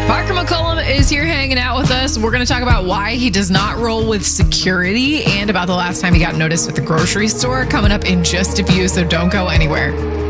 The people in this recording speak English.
Parker McCollum is here hanging out with us. We're going to talk about why he does not roll with security and about the last time he got noticed at the grocery store coming up in just a few, so don't go anywhere.